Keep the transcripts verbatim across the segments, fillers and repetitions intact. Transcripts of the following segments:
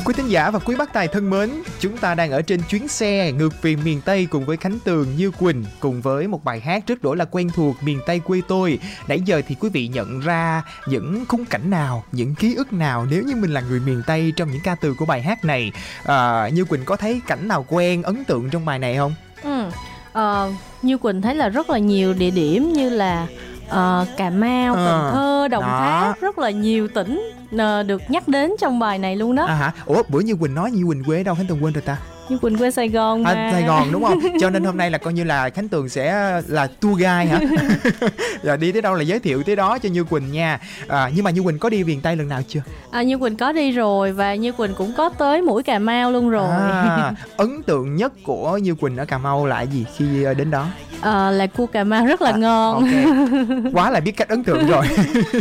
Quý thính giả và quý bác tài thân mến, chúng ta đang ở trên chuyến xe ngược về miền Tây cùng với Khánh Tường, Như Quỳnh, cùng với một bài hát rất đổi là quen thuộc, Miền Tây quê tôi. Nãy giờ thì quý vị nhận ra những khung cảnh nào, những ký ức nào nếu như mình là người miền Tây trong những ca từ của bài hát này? À, Như Quỳnh có thấy cảnh nào quen, ấn tượng trong bài này không? Ừ, ờ, Như Quỳnh thấy là rất là nhiều địa điểm như là uh, Cà Mau, Cần à, Thơ, Đồng đó. Tháp, rất là nhiều tỉnh uh, được nhắc đến trong bài này luôn đó. À hả? Ủa, bữa Như Quỳnh nói Như Quỳnh quê ở đâu, Khánh Tường quên rồi ta? Như Quỳnh quê Sài Gòn mà. À, Sài Gòn đúng không? Cho nên hôm nay là coi như là Khánh Tường sẽ là tour guide hả? Là đi tới đâu là giới thiệu tới đó cho Như Quỳnh nha. À, nhưng mà Như Quỳnh có đi miền Tây lần nào chưa? À, Như Quỳnh có đi rồi và Như Quỳnh cũng có tới mũi Cà Mau luôn rồi. À, ấn tượng nhất của Như Quỳnh ở Cà Mau là gì khi đến đó? À, là cua Cà Mau rất là à, ngon. Okay. Quá là biết cách ấn tượng rồi.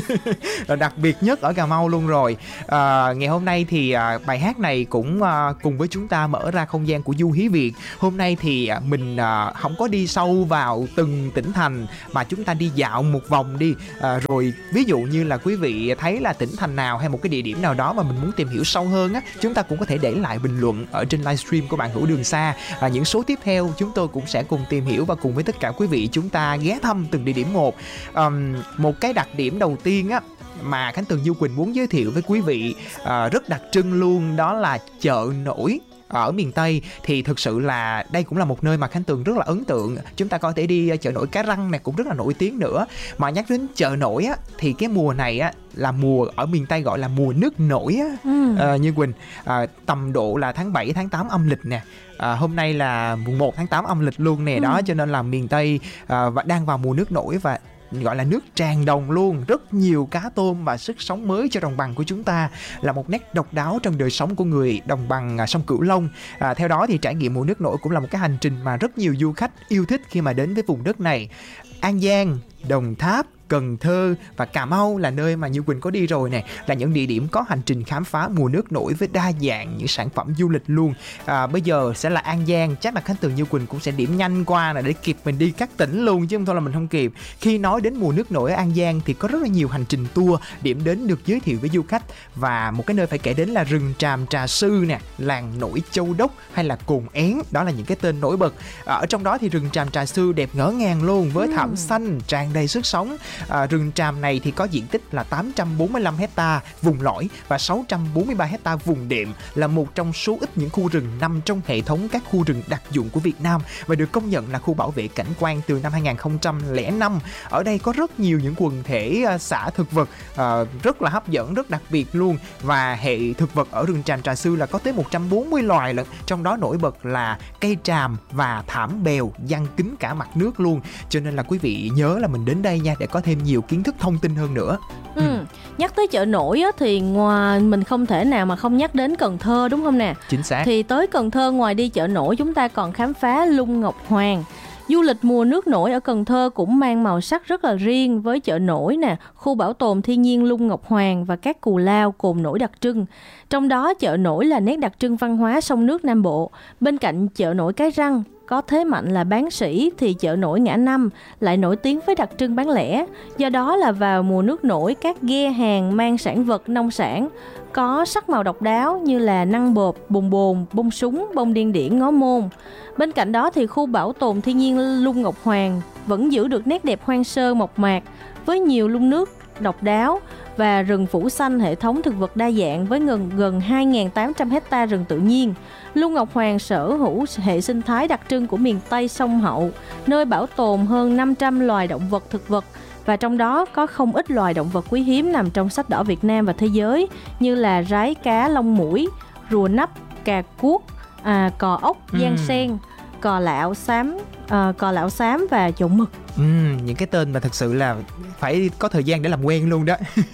Đặc biệt nhất ở Cà Mau luôn rồi. À, ngày hôm nay thì à, bài hát này cũng à, cùng với chúng ta mở ra không gian của Du Hí Việt. Hôm nay thì à, mình à, không có đi sâu vào từng tỉnh thành mà chúng ta đi dạo một vòng đi. À, rồi ví dụ như là quý vị thấy là tỉnh thành nào hay một cái địa điểm nào đó mà mình muốn tìm hiểu sâu hơn á, chúng ta cũng có thể để lại bình luận ở trên livestream của Bạn Hữu Đường Xa. À, những số tiếp theo chúng tôi cũng sẽ cùng tìm hiểu và cùng với tất cả quý vị chúng ta ghé thăm từng địa điểm một. Um, một cái đặc điểm đầu tiên á mà Khánh Tường, Như Quỳnh muốn giới thiệu với quý vị uh, rất đặc trưng luôn, đó là chợ nổi ở miền Tây. Thì thực sự là đây cũng là một nơi mà Khánh Tường rất là ấn tượng. Chúng ta có thể đi chợ nổi Cái Răng này cũng rất là nổi tiếng nữa. Mà nhắc đến chợ nổi á thì cái mùa này á là mùa ở miền Tây gọi là mùa nước nổi á. Ừ. À, Như Quỳnh, à, tầm độ là tháng bảy, tháng tám âm lịch nè. À, hôm nay là mùng một tháng tám âm lịch luôn nè. Ừ. Đó, cho nên là miền Tây à, và đang vào mùa nước nổi và gọi là nước tràn đồng luôn. Rất nhiều cá tôm và sức sống mới cho đồng bằng của chúng ta, là một nét độc đáo trong đời sống của người đồng bằng sông Cửu Long. À, theo đó thì trải nghiệm mùa nước nổi cũng là một cái hành trình mà rất nhiều du khách yêu thích khi mà đến với vùng đất này. An Giang, Đồng Tháp, Cần Thơ và Cà Mau là nơi mà Như Quỳnh có đi rồi nè, là những địa điểm có hành trình khám phá mùa nước nổi với đa dạng những sản phẩm du lịch luôn. À, bây giờ sẽ là An Giang, chắc là Khánh Tường, Như Quỳnh cũng sẽ điểm nhanh qua là để kịp mình đi các tỉnh luôn, chứ không thôi là mình không kịp. Khi nói đến mùa nước nổi ở An Giang thì có rất là nhiều hành trình tour, điểm đến được giới thiệu với du khách, và một cái nơi phải kể đến là rừng Tràm Trà Sư nè, làng nổi Châu Đốc hay là Cồn Én, đó là những cái tên nổi bật. À, ở trong đó thì rừng Tràm Trà Sư đẹp ngỡ ngàng luôn, với thảm xanh tràn đầy sức sống. À, rừng tràm này thì có diện tích là tám trăm bốn mươi lăm hecta vùng lõi và sáu trăm bốn mươi ba hecta vùng đệm, là một trong số ít những khu rừng nằm trong hệ thống các khu rừng đặc dụng của Việt Nam và được công nhận là khu bảo vệ cảnh quan từ năm hai không không năm. Ở đây có rất nhiều những quần thể uh, xã thực vật uh, rất là hấp dẫn, rất đặc biệt luôn, và hệ thực vật ở rừng Tràm Trà Sư là có tới một trăm bốn mươi loài lận, trong đó nổi bật là cây tràm và thảm bèo giăng kín cả mặt nước luôn. Cho nên là quý vị nhớ là mình đến đây nha, để có thêm nhiều kiến thức thông tin hơn nữa. Ừ. Ừ. Nhắc tới chợ nổi á, thì ngoài mình không thể nào mà không nhắc đến Cần Thơ, đúng không nè? Chính xác. Thì tới Cần Thơ, ngoài đi chợ nổi, chúng ta còn khám phá Lung Ngọc Hoàng. Du lịch mùa nước nổi ở Cần Thơ cũng mang màu sắc rất là riêng, với chợ nổi nè, khu bảo tồn thiên nhiên Lung Ngọc Hoàng và các cù lao, cồn nổi đặc trưng. Trong đó chợ nổi là nét đặc trưng văn hóa sông nước Nam Bộ. Bên cạnh chợ nổi Cái Răng có thế mạnh là bán sỉ, thì chợ nổi Ngã Năm lại nổi tiếng với đặc trưng bán lẻ. Do đó là vào mùa nước nổi, các ghe hàng mang sản vật nông sản có sắc màu độc đáo như là năng bộp, bồn bồn, bông súng, bông điên điển, ngó môn. Bên cạnh đó thì khu bảo tồn thiên nhiên Lung Ngọc Hoàng vẫn giữ được nét đẹp hoang sơ mộc mạc, với nhiều lung nước độc đáo và rừng phủ xanh, hệ thống thực vật đa dạng với gần gần hai nghìn tám trăm hecta rừng tự nhiên. Lung Ngọc Hoàng sở hữu hệ sinh thái đặc trưng của miền Tây sông Hậu, nơi bảo tồn hơn năm trăm loài động vật thực vật, và trong đó có không ít loài động vật quý hiếm nằm trong sách đỏ Việt Nam và thế giới như là rái cá lông mũi, rùa nắp, cà cuốc, à, cò ốc, giang ừ. sen, cò lạo xám, à, cò lạo xám và chậu mực. Ừ, những cái tên mà thật sự là phải có thời gian để làm quen luôn đó.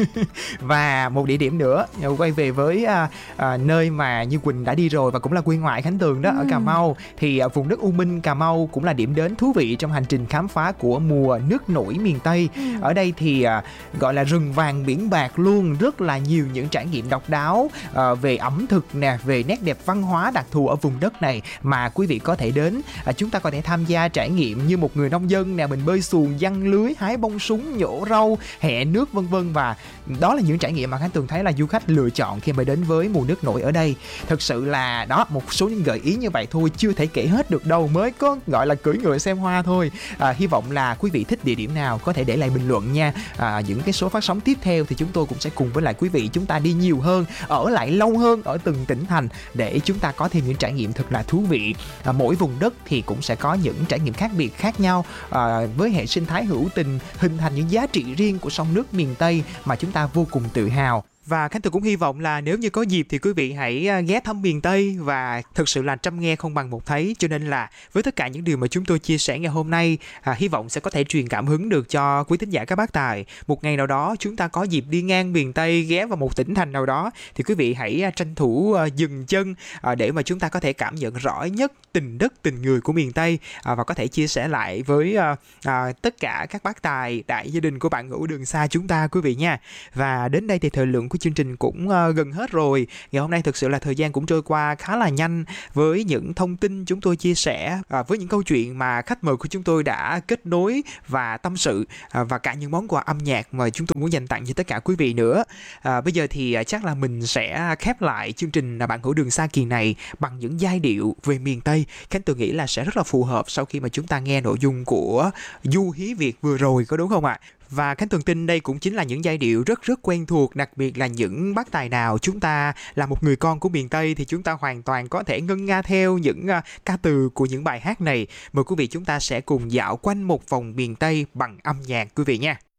Và một địa điểm nữa, quay về với à, à, nơi mà Như Quỳnh đã đi rồi và cũng là quê ngoại Khánh Tường đó, ừ. ở Cà Mau. Thì à, vùng đất U Minh Cà Mau cũng là điểm đến thú vị trong hành trình khám phá của mùa nước nổi miền Tây. ừ. Ở đây thì à, gọi là rừng vàng biển bạc luôn, rất là nhiều những trải nghiệm độc đáo à, về ẩm thực nè, về nét đẹp văn hóa đặc thù ở vùng đất này mà quý vị có thể đến. À, chúng ta có thể tham gia gia trải nghiệm như một người nông dân nè, mình bơi xuồng, giăng lưới, hái bông súng, nhổ rau, hẹ nước vân vân. Và đó là những trải nghiệm mà Khánh Tường thấy là du khách lựa chọn khi mà đến với mùa nước nổi ở đây. Thực sự là đó, một số những gợi ý như vậy thôi, chưa thể kể hết được đâu, mới có gọi là cưỡi ngựa xem hoa thôi. À, hy vọng là quý vị thích địa điểm nào có thể để lại bình luận nha. À, những cái số phát sóng tiếp theo thì chúng tôi cũng sẽ cùng với lại quý vị chúng ta đi nhiều hơn, ở lại lâu hơn ở từng tỉnh thành để chúng ta có thêm những trải nghiệm thật là thú vị. À, mỗi vùng đất thì cũng sẽ có những trải nghiệm khác biệt khác nhau, à, với hệ sinh thái hữu tình hình thành những giá trị riêng của sông nước miền Tây mà chúng ta vô cùng tự hào. Và Khánh Tường cũng hy vọng là nếu như có dịp thì quý vị hãy ghé thăm miền Tây, và thực sự là trăm nghe không bằng một thấy. Cho nên là với tất cả những điều mà chúng tôi chia sẻ ngày hôm nay, à, hy vọng sẽ có thể truyền cảm hứng được cho quý thính giả các bác tài. Một ngày nào đó chúng ta có dịp đi ngang miền Tây, ghé vào một tỉnh thành nào đó thì quý vị hãy tranh thủ uh, dừng chân uh, để mà chúng ta có thể cảm nhận rõ nhất tình đất tình người của miền Tây, uh, và có thể chia sẻ lại với uh, uh, tất cả các bác tài, đại gia đình của bạn Hữu Đường Xa chúng ta quý vị nha. Và đến đây thì thời lượng của chương trình cũng uh, gần hết rồi. Ngày hôm nay thực sự là thời gian cũng trôi qua khá là nhanh với những thông tin chúng tôi chia sẻ, uh, với những câu chuyện mà khách mời của chúng tôi đã kết nối và tâm sự, uh, và cả những món quà âm nhạc mà chúng tôi muốn dành tặng cho tất cả quý vị nữa. Uh, bây giờ thì uh, chắc là mình sẽ khép lại chương trình là Bạn Hữu Đường Xa kỳ này bằng những giai điệu về miền Tây. Khánh tôi nghĩ là sẽ rất là phù hợp sau khi mà chúng ta nghe nội dung của Du Hí Việt vừa rồi, có đúng không ạ? Và Khánh Tường tin đây cũng chính là những giai điệu rất rất quen thuộc, đặc biệt là những bác tài nào chúng ta là một người con của miền Tây thì chúng ta hoàn toàn có thể ngân nga theo những uh, ca từ của những bài hát này. Mời quý vị chúng ta sẽ cùng dạo quanh một vòng miền Tây bằng âm nhạc quý vị nha.